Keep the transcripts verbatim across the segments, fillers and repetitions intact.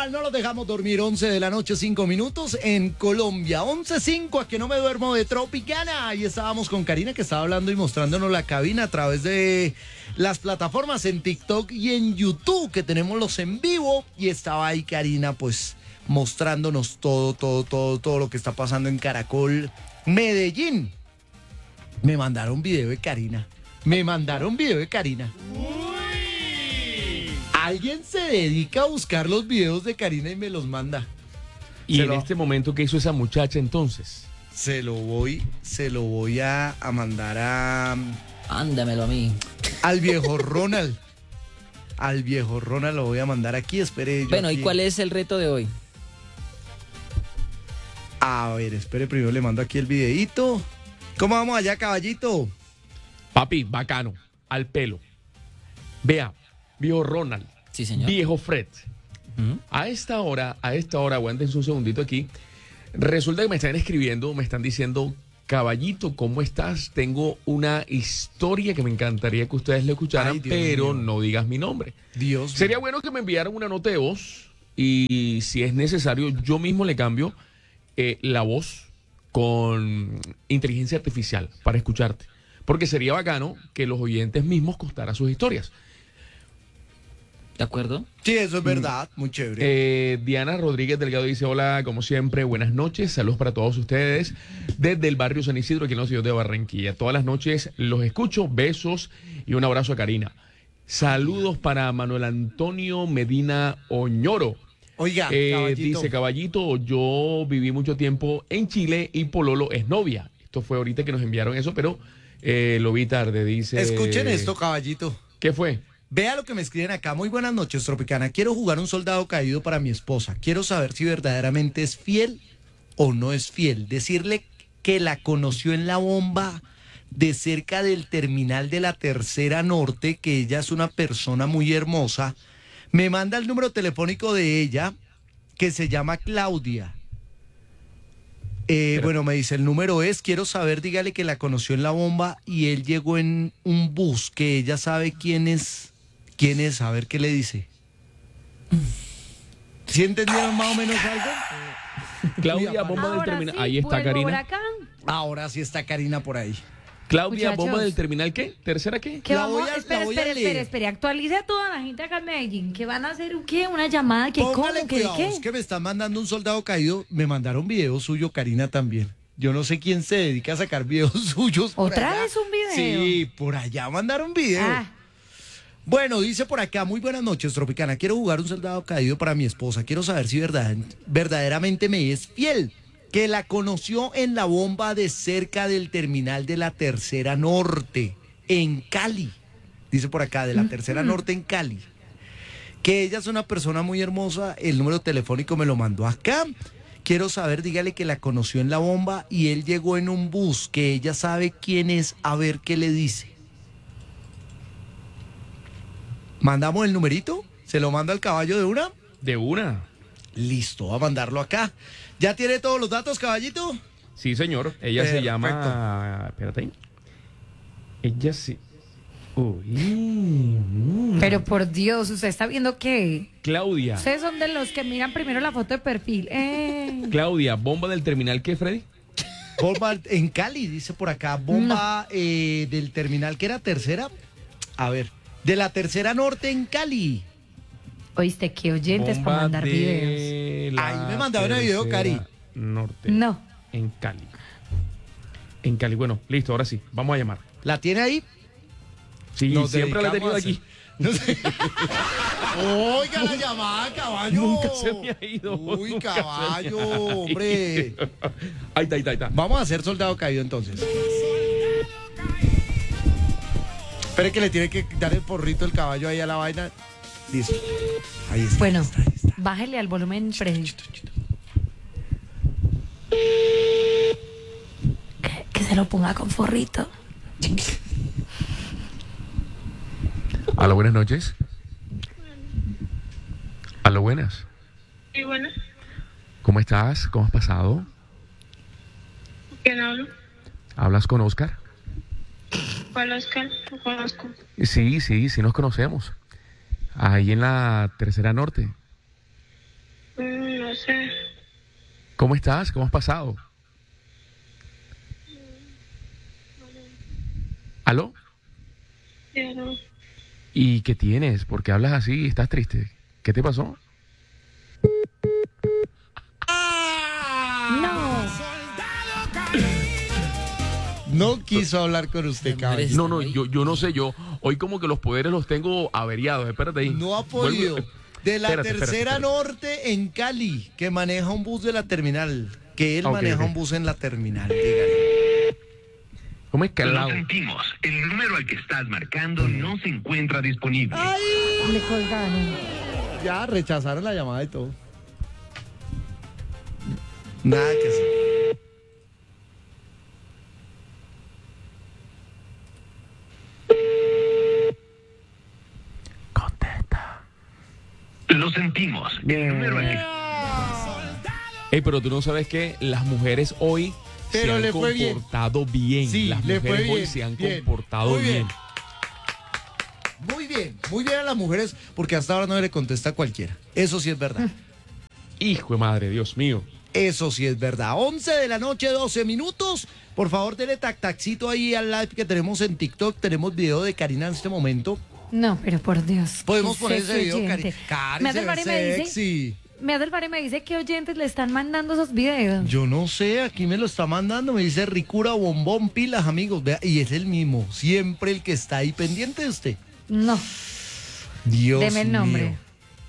igual no los dejamos dormir. Once de la noche, cinco minutos en Colombia. Once cinco, a que no me duermo de Tropicana. Ahí estábamos con Karina, que estaba hablando y mostrándonos la cabina a través de las plataformas en TikTok y en YouTube, que tenemos los en vivo. Y estaba ahí Karina, pues, mostrándonos todo, todo, todo, todo lo que está pasando en Caracol, Medellín. Me mandaron video de Karina. Me mandaron video de Karina. Alguien se dedica a buscar los videos de Karina y me los manda. Y se en lo, este momento, ¿qué hizo esa muchacha entonces? Se lo voy, se lo voy a, a mandar a... Ándamelo a mí. Al viejo Ronald. Al viejo Ronald lo voy a mandar aquí, espere. Yo bueno, aquí. ¿Y cuál es el reto de hoy? A ver, espere, primero le mando aquí el videíto. ¿Cómo vamos allá, caballito? Papi, bacano, al pelo. Vea, viejo Ronald. Sí, señor. Viejo Fred. ¿Mm? A esta hora, a esta hora, aguántense un segundito aquí. Resulta que me están escribiendo, me están diciendo, caballito, ¿cómo estás? Tengo una historia que me encantaría que ustedes le escucharan, Ay, Dios pero mío. no digas mi nombre. Dios Sería mío. bueno que me enviaran una nota de voz y si es necesario, yo mismo le cambio eh, la voz con inteligencia artificial para escucharte. Porque sería bacano que los oyentes mismos contaran sus historias. ¿De acuerdo? Sí, eso es verdad, muy chévere. Eh, Diana Rodríguez Delgado dice, hola, como siempre, buenas noches, saludos para todos ustedes desde el barrio San Isidro, aquí en la ciudad de Barranquilla. Todas las noches los escucho, besos y un abrazo a Karina. Saludos para Manuel Antonio Medina Oñoro. Oiga, Eh, caballito. dice, caballito, yo viví mucho tiempo en Chile y Pololo es novia. Esto fue ahorita que nos enviaron eso, pero eh, lo vi tarde, dice. Escuchen esto, caballito. ¿Qué fue? Vea lo que me escriben acá. Muy buenas noches, Tropicana. Quiero jugar un soldado caído para mi esposa. Quiero saber si verdaderamente es fiel o no es fiel. Decirle que la conoció en la bomba de cerca del terminal de la Tercera Norte, que ella es una persona muy hermosa. Me manda el número telefónico de ella, que se llama Claudia. Eh, bueno, me dice, el número es, quiero saber, dígale que la conoció en la bomba y él llegó en un bus, que ella sabe quién es, quién es, a ver qué le dice. ¿Sí entendieron más o menos algo? Claudia, bomba del Ahora terminal. sí, Ahí está vuelvo Karina. huracán. Ahora sí está Karina por ahí. Claudia, Muchachos. bomba del terminal, ¿qué? ¿Tercera qué? Que La vamos, voy a- la espera, voy a espera, leer. espera, espera, actualice a toda la gente acá en Medellín, que van a hacer un qué, una llamada, que cómo, Póngale que cuidado, qué. es que me están mandando un soldado caído. Me mandaron video suyo, Karina, también. Yo no sé quién se dedica a sacar videos suyos. por ¿Otra allá. vez un video? Sí, por allá mandaron video. Ah, Bueno, dice por acá, muy buenas noches, Tropicana. Quiero jugar un soldado caído para mi esposa. Quiero saber si verdad, verdaderamente me es fiel. Que la conoció en la bomba de cerca del terminal de la Tercera Norte, en Cali. Dice por acá, de la Tercera Norte en Cali. Que ella es una persona muy hermosa. El número telefónico me lo mandó acá. Quiero saber, dígale que la conoció en la bomba y él llegó en un bus, que ella sabe quién es, a ver qué le dice. ¿Mandamos el numerito? ¿Se lo manda al caballo de una? De una. Listo, a mandarlo acá. ¿Ya tiene todos los datos, caballito? Sí, señor. Ella se Perfecto. llama... Espérate ahí. Ella sí... Uy. mm. pero por Dios, ¿usted está viendo qué? Claudia. Ustedes son de los que miran primero la foto de perfil. Eh. Claudia, bomba del terminal, ¿qué, Freddy? Bomba en Cali, dice por acá. Bomba eh, del terminal, que era tercera. A ver, de la Tercera Norte en Cali. Oíste, qué oyentes Bomba para mandar de videos. la Ahí me mandaron el video, Tercera Cari. Norte. No. En Cali. En Cali. Bueno, listo, ahora sí. Vamos a llamar. ¿La tiene ahí? Sí, Nos siempre la he tenido dedicamos aquí. No sé. Oiga la llamada, caballo. Nunca se me ha ido. Uy, nunca se me ha caballo, ido. hombre. Ahí está, ahí está, ahí está. Vamos a hacer soldado caído entonces. Espere que le tiene que dar el porrito el caballo ahí a la vaina. Listo. Ahí está. Bueno, ahí está, ahí está. bájele al volumen, Freddy. Que, que se lo ponga con forrito. Aló, buenas noches. Aló, buenas. Sí, bueno, ¿Cómo estás? ¿Cómo has pasado? ¿quién hablo? ¿Hablas con Oscar? ¿Cuál Oscar? No conozco. Sí, sí, sí nos conocemos. Ahí en la Tercera Norte. sé. ¿Cómo estás? ¿Cómo has pasado? ¿Aló? Ya no. ¿Y qué tienes? ¿Por qué hablas así? ¿Estás triste? ¿Qué te pasó? No. No quiso hablar con usted, Las caballero. mujeres- No, no, yo, yo no sé, yo hoy como que los poderes los tengo averiados. Espérate ahí. No ha Vuelvo- podido. eh, De la espérate, espérate, tercera espérate. norte en Cali, que maneja un bus de la terminal. Que él Ok, maneja ok. un bus en la terminal, dígale. ¿Cómo es Lo calado? sentimos. El número al que estás marcando no se encuentra disponible. Le colgaron. Ya rechazaron la llamada y todo. Nada que hacer. Contesta. Lo sentimos. El número al que Ey, pero tú no sabes que las mujeres hoy Pero se han le fue bien. comportado bien. Sí, las le fue mujeres hoy bien, se han bien. comportado Muy bien. bien. Muy bien, muy bien a las mujeres, porque hasta ahora no le contesta a cualquiera. Eso sí es verdad. Hijo de madre, Dios mío. Eso sí es verdad. once de la noche, doce minutos. Por favor, denle tac tacito ahí al live que tenemos en TikTok. Tenemos video de Karina en este momento. No, pero por Dios. Podemos ¿qué poner es ese video, Cari. oyente? Cari, Me se hace el ve favor y me dice, sexy. me hace el favor y me dice que oyentes le están mandando esos videos. Yo no sé, aquí me lo está mandando, me dice Ricura Bombón Pilas, amigos. Vea, y es el mismo, siempre el que está ahí pendiente de usted. No, Dios deme el nombre. mío.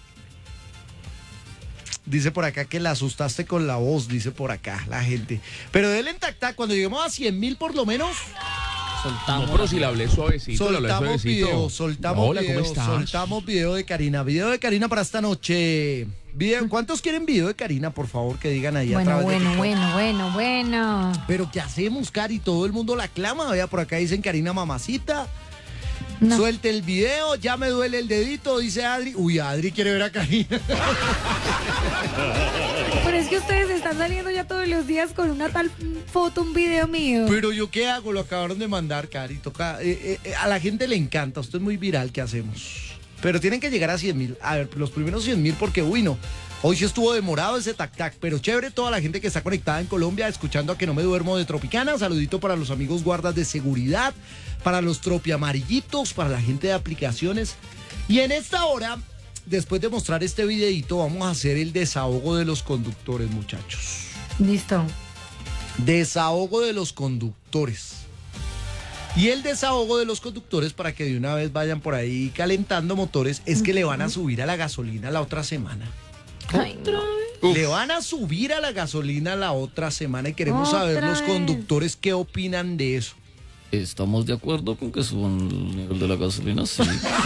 Dice por acá que la asustaste con la voz, dice por acá la gente. Pero déle en tac tac, cuando lleguemos a cien mil por lo menos, Soltamos. No, pero si le hablé suavecito, le hablé soltamos suavecito. video, soltamos Hola, video, ¿cómo estás? soltamos video de Karina. Video de Karina para esta noche. Video, ¿cuántos quieren video de Karina, por favor, que digan ahí a Bueno, través de bueno, TikTok? bueno, bueno, bueno. Pero ¿qué hacemos, Cari? Todo el mundo la clama. Vea, por acá dicen Karina Mamacita. No. Suelte el video, ya me duele el dedito, dice Adri. Uy, Adri quiere ver a Karina. Pero es que ustedes están saliendo ya todos los días con una tal foto, un video mío. Pero yo qué hago, lo acabaron de mandar, Cari. Toca, eh, eh, a la gente le encanta, usted es muy viral, ¿qué hacemos? Pero tienen que llegar a cien mil. A ver, los primeros cien mil porque, uy, no. Hoy sí estuvo demorado ese tac-tac, pero chévere toda la gente que está conectada en Colombia, escuchando a Que No Me Duermo de Tropicana. Saludito para los amigos guardas de seguridad, para los tropiamarillitos, para la gente de aplicaciones. Y en esta hora, después de mostrar este videito, vamos a hacer el desahogo de los conductores, muchachos. Listo. Desahogo de los conductores. Y el desahogo de los conductores, para que de una vez vayan por ahí calentando motores, es que le van a subir a la gasolina la otra semana. Ay, no. Uf. Le van a subir a la gasolina la otra semana y queremos Otra saber los vez. conductores qué opinan de eso. Estamos de acuerdo con que suban el nivel de la gasolina, sí.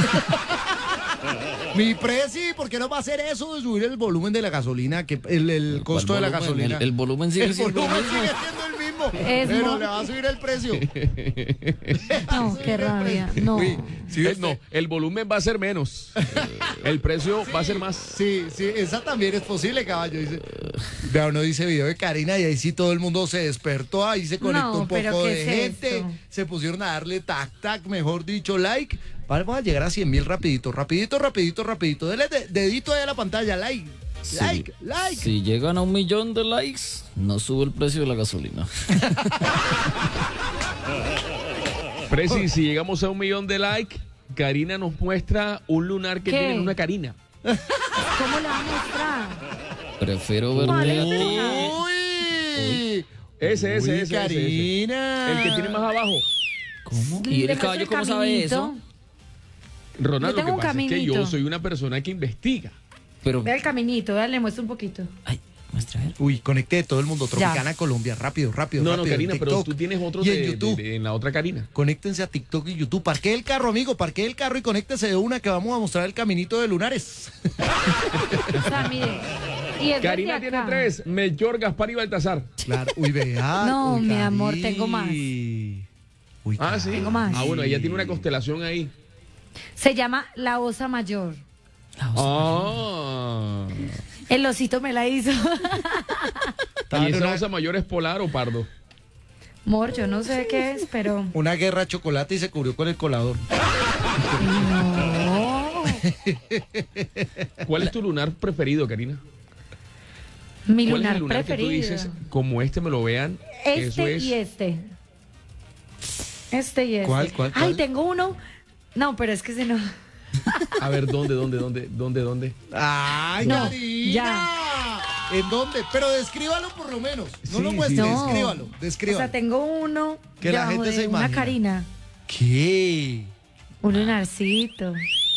Mi presi, ¿por qué no va a hacer eso de subir el volumen de la gasolina, que el, el costo de la volumen? gasolina? El, el volumen sigue El siendo el volumen mismo. sigue siendo el mismo, Es pero mo- le va a subir el precio. No, qué rabia. No. Uy, sí, Eh, no, el volumen va a ser menos. El precio va a ser más. Sí, sí, esa también es posible, caballo. Dice, vea, uno dice video de Karina y ahí sí todo el mundo se despertó, ahí se conectó No, un pero poco ¿qué de es gente, esto? se pusieron a darle tac, tac, mejor dicho, like. Vamos a llegar a cien mil rapidito, rapidito, rapidito, rapidito. Dele de- dedito ahí a la pantalla, like, Sí. like, like. Si llegan a un millón de likes, no sube el precio de la gasolina. Preci, si llegamos a un millón de likes, Karina nos muestra un lunar que ¿Qué? tiene en una Karina. ¿Cómo la va a mostrar? Prefiero Vale, verme a ti. Uy, Ese, ese, Uy, ese, ese, ese. Karina. El que tiene más abajo. ¿Cómo? ¿Y Le el muestro caballo el cómo sabe caminito. eso? Ronald, Yo lo tengo que un pasa es que yo caminito. soy una persona que investiga. Pero, Ve el caminito, dale, muestra un poquito. ay, muestra a ver. Uy, conecté de todo el mundo, Tropicana Colombia, rápido, rápido, No, no, rápido. en Karina, pero TikTok tú tienes otro y de, en YouTube. de- de- en la otra Karina. Conéctense a TikTok y YouTube. Parquee el carro, amigo, parquee el carro y conéctese de una que vamos a mostrar el caminito de lunares. O sea, mire. Y es Karina desde tiene acá. tres, Melchor, Gaspar y Baltasar. Claro, uy, vea. No, uy, mi amor, Cari. tengo más. Uy, Ah, sí. Tengo más. Ah, bueno, ella tiene una constelación ahí. Se llama La Osa Mayor. Ah. El osito me la hizo. Estaba ¿Y en esa una, osa mayor es polar o pardo? Mor, yo no sé qué es, pero. una guerra de chocolate y se cubrió con el colador. No. ¿Cuál es tu lunar preferido, Karina? Mi ¿Cuál es lunar, el lunar que tú preferido. dices, como este me lo vean? Este eso es... y este. Este y este. ¿Cuál, cuál, Ay, cuál? tengo uno. No, pero es que se no. A ver, ¿dónde, dónde, dónde, dónde, dónde? ¡Ay, No, Karina! ya. ¿En dónde? Pero descríbalo por lo menos. No Sí, lo sí. muestre, No. descríbalo, O descríbalo. sea, tengo uno. Que la debajo gente de se una imagina. Karina. ¿Qué? Un lunarcito.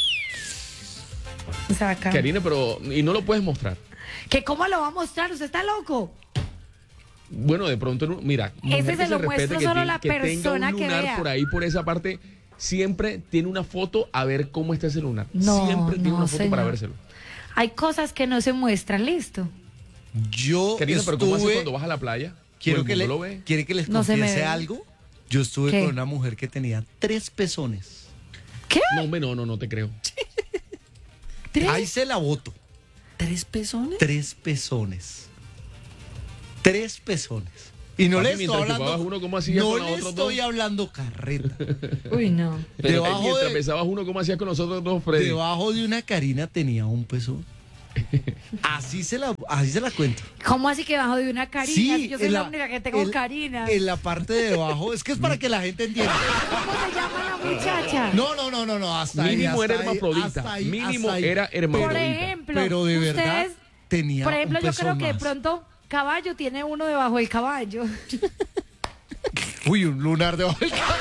O sea, acá. Karina, pero... Y no lo puedes mostrar. ¿Que cómo lo va a mostrar? ¿Usted está loco? Bueno, de pronto, no- mira, mujer Ese que se lo respete, muestro que solo ti- la que tenga persona un que lunar vea. por ahí, por esa parte, siempre tiene una foto a ver cómo está ese lunar. No, siempre tiene no, una foto para señor. vérselo. Hay cosas que no se muestran, listo. Yo Karina, pero ¿cómo haces estuve... cuando vas a la playa? Quiero ¿Todo que el le, mundo lo ve? ¿Quiere que les No se me confiese ve. algo? Yo estuve ¿Qué? con una mujer que tenía tres pezones. ¿Qué? No, hombre, no, no, no te creo. ¿Tres? Ahí se la voto. ¿Tres pezones? Tres pezones. Tres pezones. Y no Papi, le estoy mientras hablando. chupabas uno, ¿cómo hacías no con los le otros estoy dos? hablando carreta. Uy, no. Pero Debajo Mientras de- besabas uno, ¿cómo hacías con nosotros dos, Freddy? Debajo de una Karina tenía un pezón. Así se la, así se la cuento. ¿Cómo así que bajo de una Karina? Si yo soy en la, única que tengo en- Karina. En la parte de debajo. Es que es para que la gente entienda. ¿Cómo se llama la muchacha? No, no, no, no, no. Hasta ahí, Mínimo hasta era ahí, hermafrodita. hasta ahí, Mínimo hasta ahí. era Por hermafrodita. ejemplo, Pero de verdad ustedes, tenía por ejemplo, un yo creo pezón que de más. pronto caballo tiene uno debajo del caballo. Uy, un lunar debajo del caballo.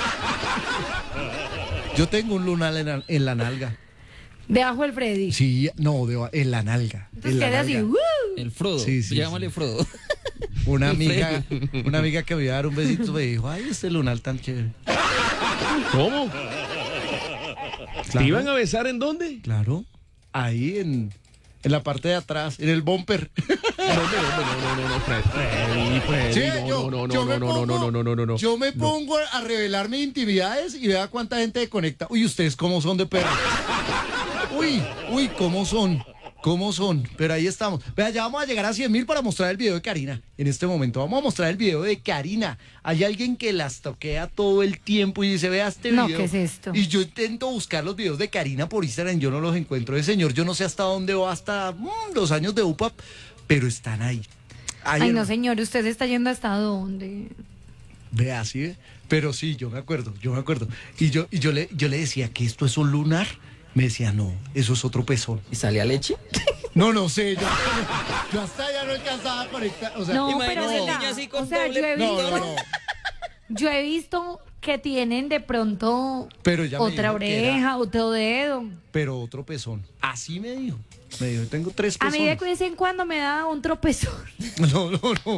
Yo tengo un lunar en la, en la nalga. Debajo del Freddy. Sí, no, deba- en la nalga. Entonces en la queda así. nalga. ¡uh! El Frodo. Sí, sí, Llamámosle Frodo. Una amiga, una amiga que me iba a dar un besito me dijo, ay, este lunar tan chévere. ¿Cómo? ¿Te Claro. iban a besar en dónde? Claro, ahí en, en la parte de atrás, en el bumper. No, no, no, no, no, no, Fred. Freddy, Freddy, Sí, no, yo, no, no, yo no, me no, pongo, no, no, no, no, no, no. yo me pongo a revelar mis intimidades y vea cuánta gente se conecta. Uy, ustedes cómo son de perros. Uy, uy, cómo son, cómo son. Pero ahí estamos. Vea, ya vamos a llegar a cien mil para mostrar el video de Karina. En este momento vamos a mostrar el video de Karina. Hay alguien que las toquea todo el tiempo y dice, vea este No, video. ¿qué es esto? Y yo intento buscar los videos de Karina por Instagram, yo no los encuentro. Ese señor, yo no sé hasta dónde va, hasta mm, los años de U P A P, pero están ahí. Ahí Ay, en- no, señor, usted se está yendo hasta dónde. Vea, sí, ve. Pero sí, yo me acuerdo, yo me acuerdo. Y yo, y yo le, yo le decía que esto es un lunar. Me decía, no, eso es otro pezón. ¿Y salía leche? No, no sé, yo, yo hasta ya no alcanzaba a conectar. O sea, No, imagínese pero el venga, niño así con o sea, doble- yo he no, visto, no, no. yo he visto que tienen de pronto Pero ya me otra dijo que era- oreja, otro dedo. Pero otro pezón. Así me dijo. Me dijo, tengo tres A mí de pezones. vez en cuando me da un tropezón. No, no, no.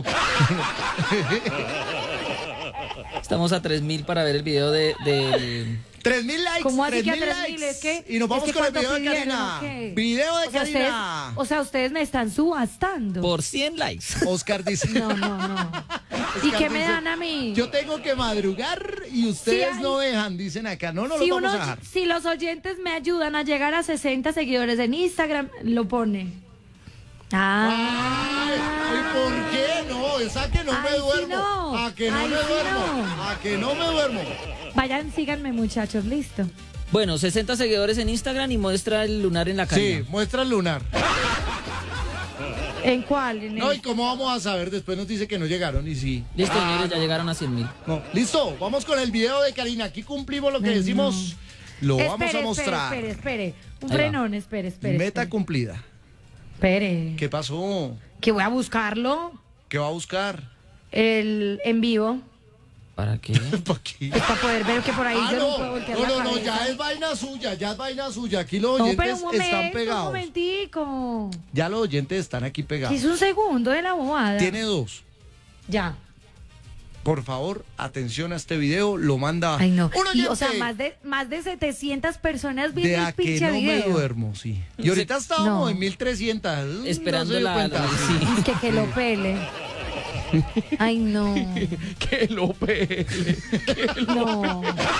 Estamos a tres mil para ver el video de, del... Tres mil likes. ¿Cómo así que a mil tres likes. mil? Es que, Y nos vamos es que con el ¿cuánto video de pidieron, Karina. o qué? Video de O sea, ustedes, Karina. o sea, ustedes me están subastando. Por cien likes. Oscar dice. No, no, no. ¿Y Oscar qué me dice, dan a mí? Yo tengo que madrugar y ustedes hay- no dejan, dicen acá. No, no si, los vamos uno- a dejar. si los oyentes me ayudan a llegar a sesenta seguidores en Instagram, lo pone. Ah. Ay, ¿y por qué no? Es a que no Ay, me sí, duermo. no. A que no Ay, me sí, duermo. no. A que no me duermo. Vayan, síganme, muchachos, listo. Bueno, sesenta seguidores en Instagram y muestra el lunar en la cara. Sí, muestra el lunar. ¿En cuál? ¿En No, el- ¿y cómo vamos a saber? Después nos dice que no llegaron y sí. Listo, Ah, señores, ya llegaron a cien mil. no. Listo, vamos con el video de Karina. Aquí cumplimos lo que Ay, decimos. Lo espere, vamos a mostrar. Espere, espere, espere. Un Ahí va. frenón, espere, espere. Meta espere. cumplida. Espere. ¿Qué pasó? Que voy a buscarlo. ¿Qué va a buscar? El en vivo. ¿Para qué? ¿Para qué? Pues para poder ver que por ahí Ah, yo no, no, puedo voltear no, la no, no, cabeza. ya es vaina suya, ya es vaina suya. Aquí los No, oyentes pero un momento, están un pegados. momentico. Ya los oyentes están aquí pegados. Es un segundo de la bobada. Tiene dos. Ya. Por favor, atención a este video, lo manda Ay, no. un Y, o sea, oyente. más de, más de setecientas personas de viendo a el que pinche no me video. duermo, sí. Y ahorita estábamos No. en mil trescientas. mm, Esperando no se dio la... cuenta. la- sí. Es que que lo pele. Ay, no. Que lo pele. No.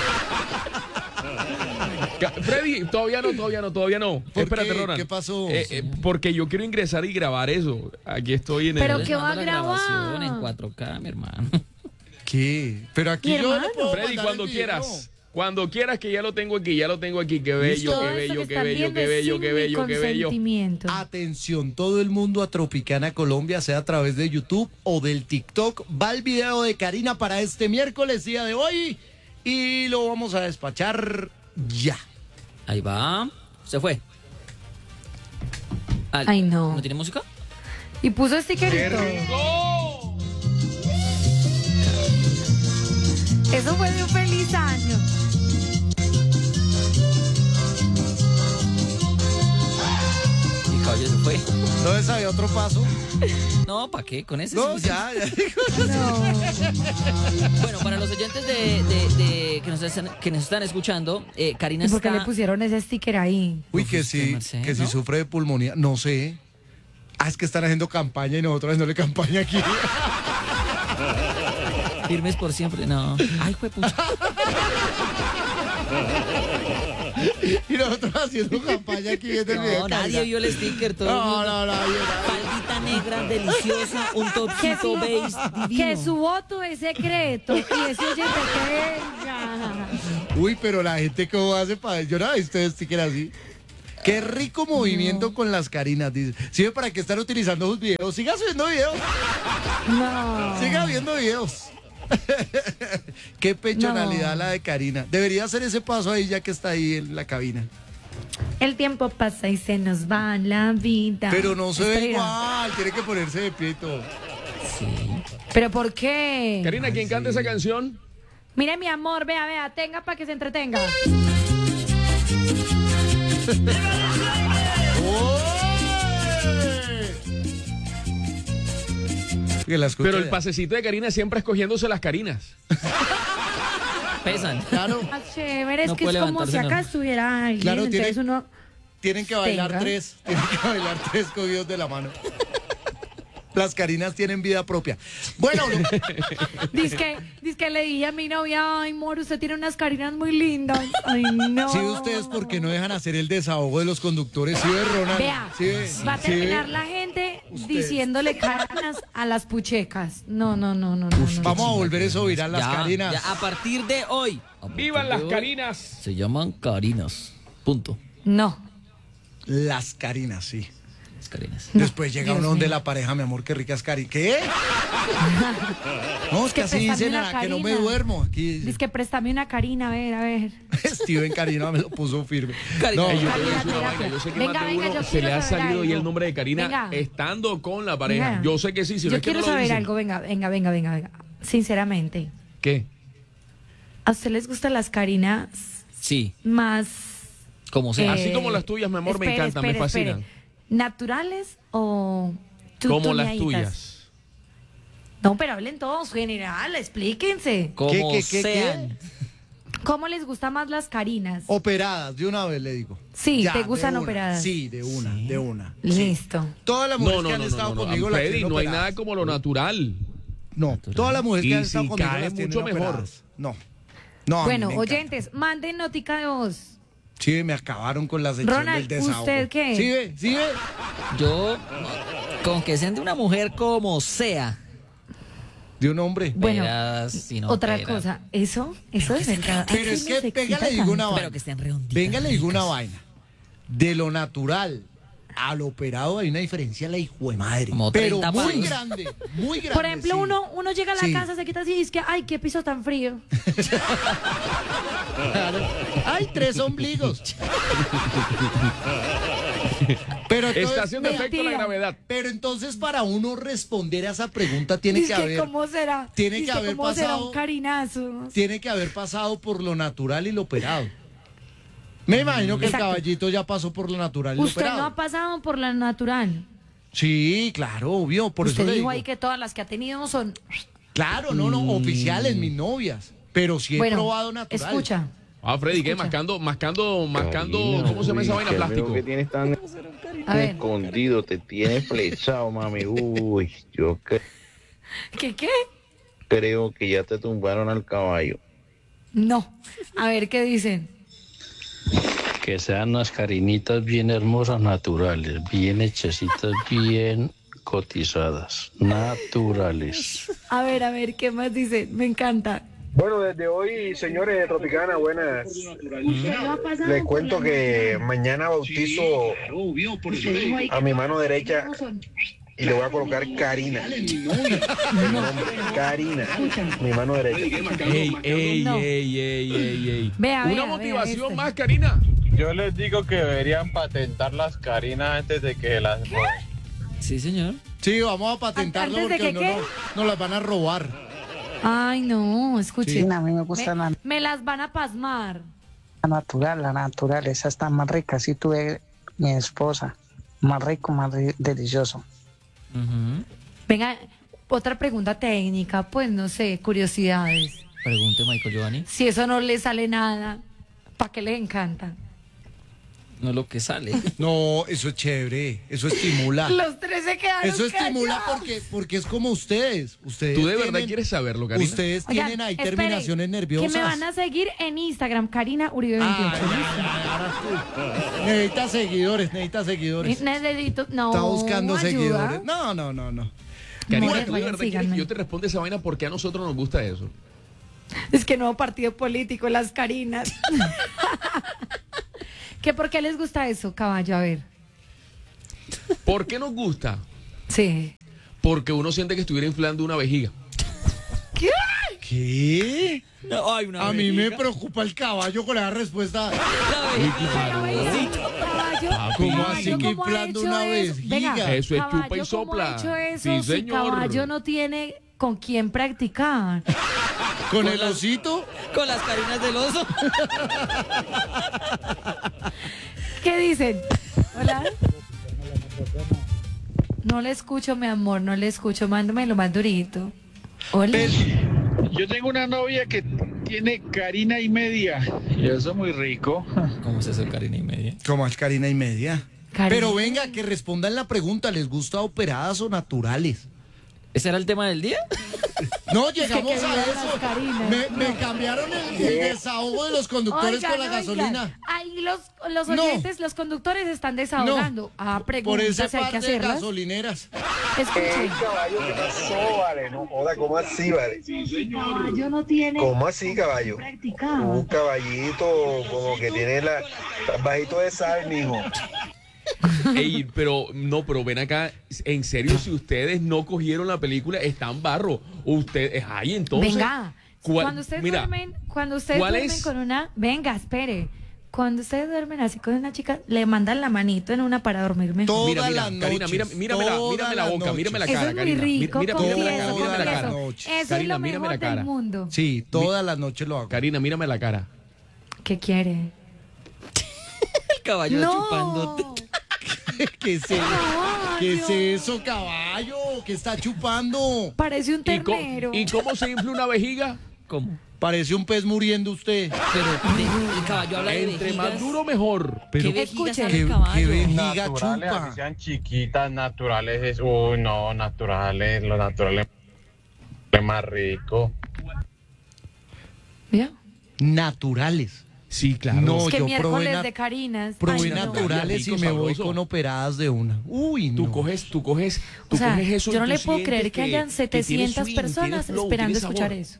Ca- Freddy, todavía no, todavía no, todavía no. ¿Por Espérate, qué? Ronan. ¿Qué pasó? Eh, eh, porque yo quiero ingresar y grabar eso. Aquí estoy en Pero el... ¿qué va a Les mando la grabar? grabación en cuatro K, mi hermano. ¿Qué? Pero aquí Mi yo le hermano. puedo Freddy, mandar cuando el video. quieras. Cuando quieras, que ya lo tengo aquí, ya lo tengo aquí. Qué bello, Todo qué esto bello, que qué están bello, viendo qué es bello, sin qué mi bello, qué bello. consentimiento. Atención, todo el mundo a Tropicana Colombia, sea a través de YouTube o del TikTok. Va el video de Karina para este miércoles, día de hoy, y lo vamos a despachar ya. Ahí va. Se fue. Al- Ay, no. ¿No tiene música? Y puso stickerito. ¡Rico! Eso fue de un feliz año. Y caballo se fue. Entonces había otro paso. No, ¿para qué? Con ese. No, sí. ya, ya. No. Bueno, para los oyentes de, de- de- que, nos están, que nos están escuchando, eh, Karina ¿Y por qué está... le pusieron ese sticker ahí? Uy, Uf, que usted, sí, Merced, que sí ¿no? sufre de pulmonía. No sé. Ah, es que están haciendo campaña y nosotros haciéndole campaña aquí. Firmes por siempre. No. Ay, fue pucha. Y nosotros haciendo campaña aquí desde el video. No, de nadie Karina. vio el sticker. Todo el No, mundo. no, nadie, nadie. Faldita negra, deliciosa, un Que topcito su, beige divino. que su voto es secreto y ese oyente que venga. Uy, pero la gente cómo hace para... Yo no he visto este sticker así. Qué rico movimiento con las Karinas, dice. ¿Sirve para que están utilizando sus videos? Siga subiendo videos. No. Siga viendo videos. Qué pechonalidad No. la de Karina. Debería hacer ese paso ahí ya que está ahí en la cabina. El tiempo pasa y se nos va la vida. Pero no se ve Espera. igual. Tiene que ponerse de pie y todo. Sí. ¿Pero por qué? Karina, ¿quién canta esa canción? Mire, mi amor, vea, vea, tenga para que se entretenga. Que la escuche Pero el ya. pasecito de Karina siempre escogiéndose las Karinas. Pesan. Claro, Ah, chévere, es No que puede es como levantarse, si acá no. estuviera alguien. Claro, entonces tiene- uno... tienen que bailar Tenga. tres. Tienen que bailar tres cogidos de la mano. Las Karinas tienen vida propia. Bueno, lo- Dice que, dice que le dije a mi novia, ay, amor, usted tiene unas carinas muy lindas. Ay, no. sí, ustedes porque no dejan hacer el desahogo de los conductores. Sí, ve, Ronald. Vea, Sí, ve. va a Sí, ve. terminar la gente Ustedes. diciéndole carinas a las puchecas. No, no, no, no, no. no. Vamos a volver eso viral, las Ya, Karinas. ya, a partir de hoy. a partir ¡Vivan de las hoy, Karinas! Se llaman Karinas. Punto. No. Las Karinas, sí. Las Karinas. Después llega Dios uno donde mío. la pareja, mi amor, qué ricas Karinas. ¿Qué? No, es que que así préstame dicen, una a que no me Karina. duermo. Aquí Dice que préstame una carina, a ver, a ver. Steven Karina me lo puso firme. Karina, No, Ey, yo te voy a Karina, decir una terapia. vaina. Yo sé que Venga, más de venga, uno yo se quiero le ha saber salido y el algo. nombre de Karina Venga. estando con la pareja. Venga. Yo sé que sí, si no Yo es que quiero no lo saber dicen. algo, venga, venga, venga, venga, venga. Sinceramente, ¿Qué? ¿a usted les gustan las carinas Sí, más... como sea. Así como las tuyas, mi amor, me espere, encantan, me espere, fascinan. espere. ¿Naturales o Como las tutuñaditas? tuyas. No, pero hablen todos, general, explíquense. Como ¿Qué, qué, qué, sean. ¿Cómo les gustan más las carinas? Operadas, de una vez le digo. Sí, Ya, ¿te de gustan una. operadas? Sí, de una, de una. Listo. Todas las No, mujeres no, que no, han no, estado no, no, conmigo las Freddy, tienen no hay operadas. nada como lo natural. No, todas las mujeres Y que han estado si conmigo cae las tienen mucho mejor. operadas. No. No, a mí Bueno, me encanta. oyentes, manden notica de voz. Sí, me acabaron con la sección Ronald, del desahogo. ¿usted qué? Sí, ve, sí, ve. Yo, con que sean de una mujer como sea. De un hombre. Bueno, Verás, si no Otra opera. cosa, eso, eso es verdad. Pero es que, venga, le digo una Pero vaina. que estén redonditas. Venga, le digo una ricas. vaina. De lo natural al operado hay una diferencia, la hijo de madre. Como Pero treinta muy palos. grande, muy grande. Por ejemplo, sí. uno, uno llega a la Sí. casa, se quita así y dice que, ay, qué piso tan frío. Claro. Hay tres ombligos. Pero entonces, Está haciendo efecto la mentira. gravedad. pero entonces para uno responder a esa pregunta tiene Dice que que haber cómo será. tiene Dice que haber cómo será pasado- un carinazo. tiene que haber pasado por lo natural y lo operado. Me imagino que Exacto. el caballito ya pasó por lo natural y lo Usted operado. no ha pasado por la natural. Sí, claro, obvio, por Usted eso le dijo digo. ahí que todas las que ha tenido son... Claro, no, no, oficiales, mis novias. Pero sí he bueno, probado natural. escucha. Ah, Freddy, ¿qué? Escucha. Mascando, mascando, mascando, Karina, ¿cómo se llama esa uy, vaina? qué Plástico. amigo que tienes tan A ver, escondido, te tienes flechado, mami. Uy, yo cre- ¿qué qué? creo que ya te tumbaron al caballo. No. A ver, ¿qué dicen? Que sean unas carinitas bien hermosas, naturales, bien hechecitas, bien cotizadas, naturales. A ver, a ver, ¿qué más dicen? Me encanta. Bueno, desde hoy, señores de Tropicana, buenas. Les cuento que mañana bautizo a mi mano derecha y le voy a colocar Karina. Mi nombre, Karina, mi mano derecha. Ey, ey, No. ey, ey, ey, ey. Vea, Una vea, motivación vea este. más, Karina. Yo les digo que deberían patentar las Carinas antes de que las roben. Sí, señor. Sí, vamos a patentarlo ¿Antes de porque que no, qué? no, nos las van a robar. Ay, no, escuche. Sí. A mí me gusta Me, la me las van a pasmar. natural, la natural, esa está más rica. Si tuve mi esposa, más rico, más ri- delicioso. Ujú. Venga, otra pregunta técnica, pues no sé, curiosidades. Pregunte, Michael Giovanni. Si eso no le sale nada, ¿para qué les encanta? No lo que sale. No, eso es chévere, eso estimula. Los tres se quedaron Eso estimula callados. porque, porque es como ustedes. Ustedes ¿Tú de verdad tienen- quieres saberlo, Karina? Ustedes Oigan, tienen ahí espere, terminaciones nerviosas. Que me van a seguir en Instagram, Karina Uribe Ay, veintiocho. ay, ay, ahora tú. Necesita seguidores, necesita seguidores. Necesito, no, Está buscando ayuda. seguidores. No, no, no, no. Karina, Vayan, ¿tú de vayan, verdad quieres síganme. que yo te responda esa vaina porque a nosotros nos gusta eso? Es que nuevo partido político, las Carinas. ¿Qué por qué les gusta eso, caballo? A ver. ¿Por qué nos gusta? Sí. Porque uno siente que estuviera inflando una vejiga. ¿Qué? ¿Qué? No, ay, una A mí me vejiga. preocupa el caballo con esa respuesta. La vejiga. Caballo, ¿Cómo caballo, así que ¿cómo ha inflando hecho una eso? vejiga? Venga, Eso es caballo, chupa y ¿cómo sopla. ha hecho eso Sí, si señor. caballo no tiene con quién practicar? ¿Con el osito? Con las carinas del oso. ¿Qué dicen? ¿Hola? No le escucho, mi amor, no le escucho. Mándame lo más durito. Hola. Yo tengo una novia que tiene Karina y media. Y eso es muy rico. ¿Cómo es eso, Karina y media? Como es Karina y media. Karina. Pero venga, que respondan la pregunta. ¿Les gusta operadas o naturales? ¿Ese era el tema del día? No, que llegamos que a vivan eso. las Carinas. Me, me cambiaron el, el desahogo de los conductores Oigan, con la oigan, gasolina. ahí los, los No. oyentes, los conductores están desahogando. Ah, Por preguntas, ese hay que par de hacerlas. gasolineras. Escuchen. Caballo, ¿qué pasó, vale? No, joda, ¿cómo así, vale? Caballo no tiene ¿Cómo así, caballo? practicado. Un caballito como que tiene la está bajito de sal, mijo. Ey, pero no, pero ven acá, en serio, si ustedes no cogieron la película, están barro. Ustedes, ay, entonces. Venga, ¿cuál- cuando ustedes mira, duermen, cuando ustedes ¿cuál duermen es? con una, venga, espere. Cuando ustedes duermen así con una chica, le mandan la manito en una para dormir mejor. Todas Mira, mira, las Karina, mira, noches, mírame la, todas mírame la las boca, noches. mírame la Eso cara, es muy Karina. rico, Mira, mírame la cara, confieso, mírame la todas cara. las confieso. noches. Eso es Karina, lo mírame mejor la cara. del mundo. Sí, todas las noches lo hago. Karina, mírame la cara. ¿Qué quiere? El caballo No. chupándote. ¿Qué es eso? ¿Qué es eso, caballo? ¿Qué está chupando? Parece un ¿Y, co- ternero. ¿Y cómo se infla una vejiga? ¿Cómo? Parece un pez muriendo usted. Pero de- el caballo habla de Entre vejigas. más duro, mejor. Pero ¿Qué vejigas Escuchen. sabe ¿Qué, el qué caballo? vejiga Naturales, chupa? así sean chiquitas, naturales. Es, uy, no, naturales, lo natural es más rico. ¿Vio? Naturales. Sí, claro. No, Es que yo miércoles probé, na- de Carinas. probé Ay, no. naturales y Rico, me voy sabroso. con operadas de una. Uy, no. Tú coges, tú coges, tú O sea, coges eso. yo y no tú le puedo sientes creer que, hayan que tiene setecientas swing, personas tiene flow, esperando tiene escuchar sabor. eso.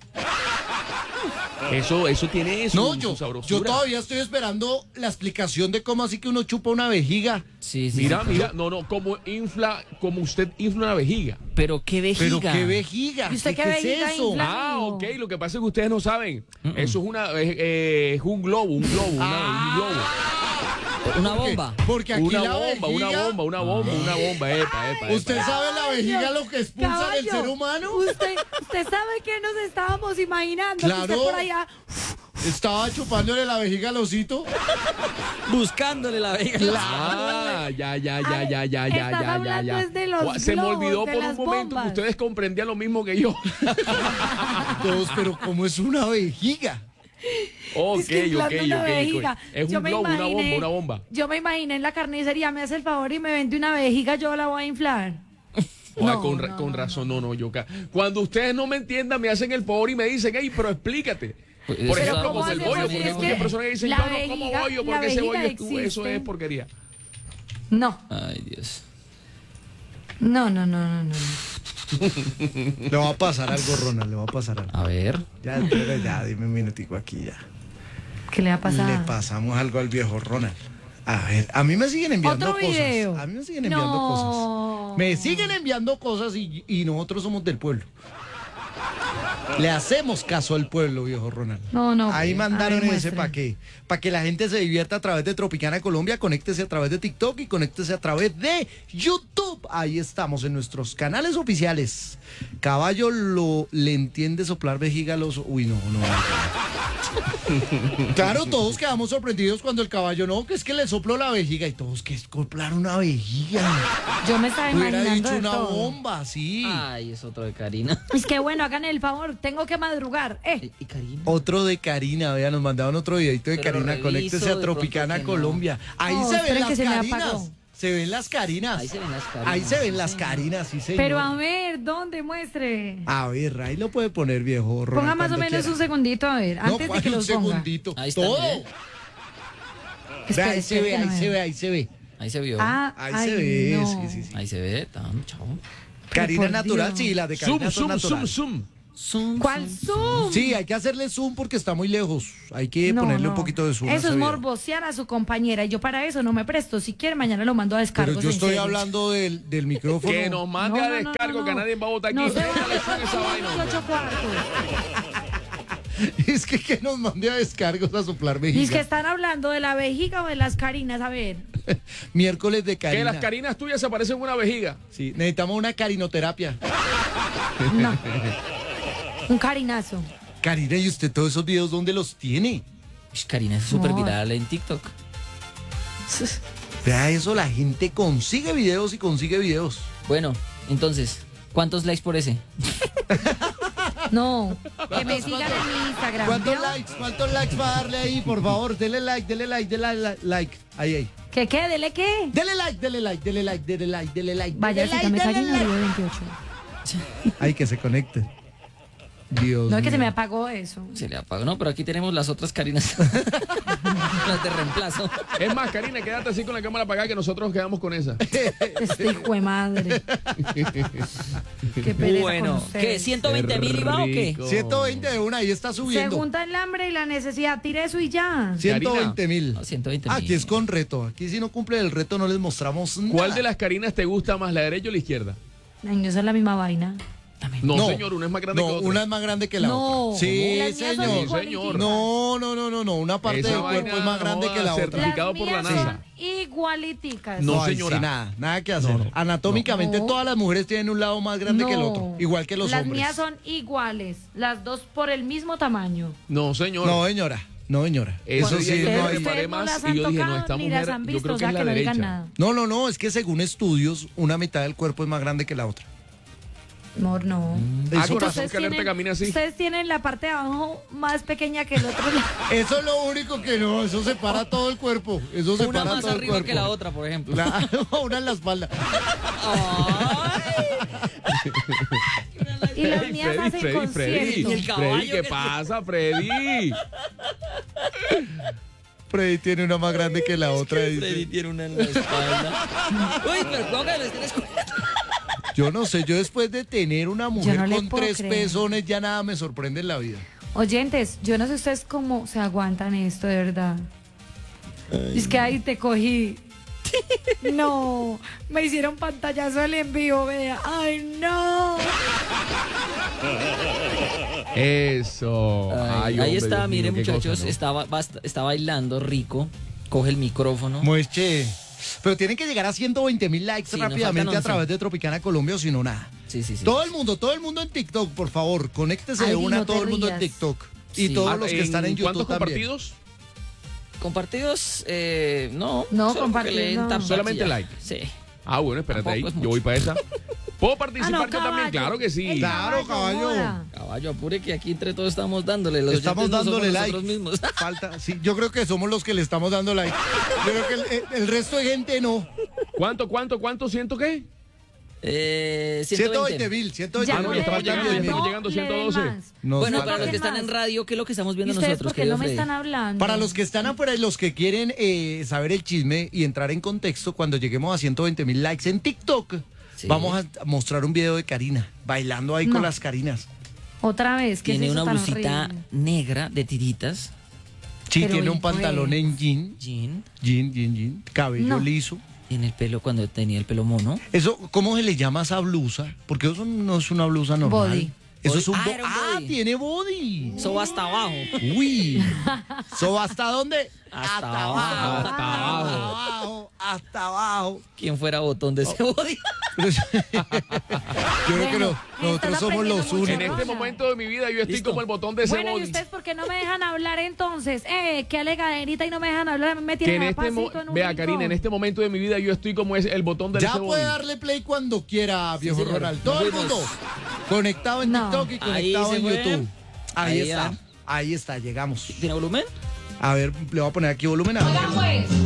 Eso, eso tiene eso. No, yo, yo todavía estoy esperando la explicación de cómo así que uno chupa una vejiga. Sí, sí. Mira, sí. mira, no, no, como infla, como usted infla una vejiga. Pero qué vejiga. Pero qué vejiga. ¿Y usted qué es vejiga eso? infla? Ah, amigo. ok, lo que pasa es que ustedes no saben. Eso es una, eh, eh, es un globo, un globo, una- un globo. Una Porque- bomba. Porque aquí Una la bomba, una vejiga- bomba, una bomba, una bomba, epa, epa, epa. ¿Usted sabe la vejiga lo que expulsa del Caballo, ser humano? Usted, usted sabe que nos estábamos imaginando. Que Claro. usted por allá. Estaba chupándole la vejiga al osito. Buscándole la vejiga. Ah, ya, ya, ya, Ay, ya, ya, ya, estás ya, ya, hablando ya. es de los Gua- Se me globos, olvidó de por un las momento bombas. que ustedes comprendían lo mismo que yo. Todos, pero ¿cómo es una vejiga? Ok, Es que ok, inflando una ok, ok. vejiga. Es Yo un me globo, una imaginé- bomba, una bomba. Yo me imaginé en la carnicería, me hace el favor y me vende una vejiga, yo la voy a inflar. Oa, No, con, ra- no, con no, razón, no, no, yo ca- cuando ustedes no me entiendan, me hacen el favor y me dicen, hey, pero explícate. Pues, Por eso ejemplo, es como el algo bollo, que porque se hay me- muchas personas que dicen, la yo no como vejiga- bollo, la porque ese vejiga bollo es tu- eso existe. es porquería. No, Ay, Dios. no, no, no, no, no. Le va a pasar algo, Ronald, le va a pasar algo. A ver. Ya, espera, ya, dime un minutico aquí ya. ¿Qué le ha pasado? Le pasamos algo al viejo Ronald. A ver, a mí me siguen enviando ¿Otro cosas. video? A mí me siguen enviando No. cosas. Me siguen enviando cosas y, y nosotros somos del pueblo. Le hacemos caso al pueblo, viejo Ronald. No, no. Ahí pues, mandaron a ver, ese muestre. para qué. Para que la gente se divierta a través de Tropicana Colombia. Conéctese a través de TikTok y conéctese a través de YouTube. Ahí estamos en nuestros canales oficiales. Caballo lo le entiende soplar vejiga a los. Uy, no, no. Claro, todos quedamos sorprendidos cuando el caballo no, que es que le sopló la vejiga y todos que es soplar una vejiga. Yo me estaba Hubiera imaginando dicho de una todo. bomba, sí. Ay, es otro de Karina. Es que bueno, hagan el favor, tengo que madrugar. Eh. ¿Y Karina? Otro de Karina, vean, nos mandaban otro videito de Pero Karina, reviso, conéctese de a Tropicana pronto que no. Colombia. Ahí Oh, se ven esperen las que se me Carinas. apagó. Se ven las Carinas. Ahí se ven las Carinas. Ahí se ven sí, las señor. Carinas, sí, señor. Pero a ver, ¿dónde muestre? A ver, ahí lo puede poner, viejo Ronald, Ponga más o cuando menos quiera. un segundito, a ver, No, antes de ¿cuál que un los ponga. segundito. Ahí está, Todo. mire. Ve, Espere, ahí se espere ve, que no ahí veo. se ve, ahí se ve. Ahí se vio. Ah, Ahí ay, se ve, no. sí, sí, sí. Ahí se ve, tan chavo. Karina por natural, Dios. sí, la de Karina Zoom, son zoom, natural. zoom, zoom. Zoom, ¿Cuál zoom? Sí, hay que hacerle zoom porque está muy lejos. Hay que No, ponerle no. un poquito de zoom. a Eso ese es video. morbosear a su compañera y yo para eso no me presto. Si quiere, mañana lo mando a descargos. Pero yo en estoy serio. hablando del, del micrófono. Que nos mande No, a no, no, descargo, no, que no. nadie va a votar aquí. No se Métale vale, zoom a esa vaina, hombre. dieciocho cuartos. Es que que nos mande a descargos a soplar Y es que vejiga. están hablando de la vejiga o de las Carinas, a ver. Miércoles de Que Karina. las carinas tuyas se parecen a una vejiga. Sí, necesitamos una carinoterapia. No. Un carinazo. Karina, ¿y usted todos esos videos dónde los tiene? Ish, Karina es súper No. viral en TikTok. Vea eso, la gente consigue videos y consigue videos. Bueno, entonces, ¿cuántos likes por ese? No, que me sigan en mi Instagram. ¿Cuántos ¿vio? likes? ¿Cuántos likes va a darle ahí? Por favor, dele like, dele like, dele like, like. Ahí, ahí. ¿Qué qué? ¿Dele qué? Dele like, dele like, dele like, dele like, dele like. Vaya, dele sígame, like, dele Karina, like. Uribe veintiocho. Ay, que se conecte. Dios No es que se mío. me apagó eso. Se le apagó. No, pero aquí tenemos las otras Karinas. Las de reemplazo. Es más, Karina, quédate así con la cámara apagada que nosotros quedamos con esa. Este hijo de madre. Qué pereza Bueno, con ustedes. ¿qué? ¿ciento veinte mil iba o qué? Rico. ciento veinte de una, ahí está Se subiendo. junta el hambre y la necesidad. Tire eso y ya. ciento veinte mil. No, ciento veinte mil. Aquí es con reto. Aquí si no cumple el reto no les mostramos nada. ¿Cuál de las carinas te gusta más, la derecha o la izquierda? Ay, no, esa es la misma vaina. No, No. señor, una es más grande No, que otra. una es más grande que la No. otra. Sí, Las mías son señor. igualiticas. No, no, no, no, no. Una parte Esa del vaina, cuerpo es más grande no, que la otra. certificado Las por la mías NASA. son igualiticas. No, ahí señora. sí, nada, nada que hacer. No, no. Anatómicamente No. todas las mujeres tienen un lado más grande que el No. otro, igual que los Las hombres. mías son iguales. Las dos por el mismo tamaño. No, señor. No, señora. No, señora. Eso Eso sí, sí, yo no me hay. preparé Ustedes no más las y han yo dije, no, tocado esta ni las mujer, han yo visto, creo o que sea es la que no digan derecha. nada. No, no, no, es que según estudios, una mitad del cuerpo es más grande que la otra. Amor, no. Ah, Eso, con razón Ustedes que alerta tienen, camina así. ustedes tienen la parte de abajo más pequeña que el otro lado. eso es lo único que no, eso separa todo el cuerpo. Eso separa Una más todo el arriba cuerpo. que la otra, por ejemplo. Claro, una en la espalda. Y las Ey, mías Freddy, hacen Freddy, Freddy. Y el concierto. caballo Freddy, ¿qué que- pasa, Freddy? Freddy tiene una más grande que la otra. dice. Freddy tiene una en la espalda. Uy, pero ¿cómo que les tienes cuidado? Yo no sé, yo después de tener una mujer no le con puedo tres creer. pezones ya nada me sorprende en la vida. Oyentes, yo no sé ustedes cómo se aguantan esto, de verdad. Es que ahí te cogí. No, me hicieron pantallazo del envío, vea. Ay, no. Eso. Ay, Ay, ahí hombre, está, Dios mío, miren qué muchachos, cosa, ¿no? estaba, basta- está bailando rico, coge el micrófono. Mueche. Pero tienen que llegar a ciento veinte mil likes Sí, nos rápidamente faltan a once. través de Tropicana Colombia o si no nada. Sí, sí, sí. Todo el mundo, todo el mundo en TikTok, por favor, conéctese de Ay, una, no te todo el mundo en rías. TikTok. Y Sí. todos Ah, los que están en YouTube ¿Cuántos también. compartidos? Compartidos, eh, no. No, solo compartidos, porque le no. den tapas Solamente y ya. like. Sí. Ah, bueno, espérate ahí. Tampoco es Yo mucho. voy para esa. ¿Puedo participar Ah, no, yo también? caballo. Claro que sí. El Claro, caballo. joda. Caballo, apure que aquí entre todos estamos dándole. Los Estamos oyentes no dándole somos like. nosotros mismos. Falta, sí, yo creo que somos los que le estamos dando like. Yo creo que el, el- el resto de gente no. ¿Cuánto, cuánto, cuánto? ¿Ciento qué? Eh, ciento veinte mil, ciento veinte Ya Ah, no, mil. ya estamos le den llegando, ya más, estamos no llegando a le den ciento doce. más. Nos Bueno, falta- para los que están más. en radio, ¿qué es lo que estamos ¿Y viendo ustedes nosotros, por qué no querido me Freddy? están hablando? Para los que están afuera y los que quieren eh, saber el chisme y entrar en contexto, cuando lleguemos a ciento veinte mil likes en TikTok, Sí. Vamos a mostrar un video de Karina, bailando ahí No. con las Karinas. Otra vez, que Tiene es eso una tan blusita horrible? negra de tiritas. Sí, Pero tiene un y pues. pantalón en jean, Jean. jean, jean, jean, cabello No. liso. Tiene el pelo cuando tenía el pelo mono. Eso, ¿cómo se le llama a esa blusa? Porque eso no es una blusa normal. Body. Eso Body. es un Ah, bo- era un ah, body. tiene body. Eso va hasta abajo. Uy. ¿So hasta dónde? Hasta abajo. abajo. Hasta abajo. Hasta abajo. ¿Quién fuera botón de ese body? Yo creo que no- nosotros estás somos los aprendiendo muchas En únicos. este momento de mi vida yo estoy Listo. como el botón de ese Bueno, ¿y body. ustedes por qué no me dejan hablar entonces? Eh, qué alegaderita y no me dejan hablar. Me Que tienen en a este mo- pasito en un Vea, rincón. Karina, en este momento de mi vida yo estoy como es el botón del Ya ese puede body. darle play cuando quiera, viejo señor. Ronald. Todo el Nos mundo vemos. conectado en No. TikTok y Ahí conectado se en fue. YouTube. Ahí, Ahí está. ya. Ahí está, llegamos. ¿Tiene volumen? A ver, le voy a poner aquí volumen. A ver. Oigan, pues.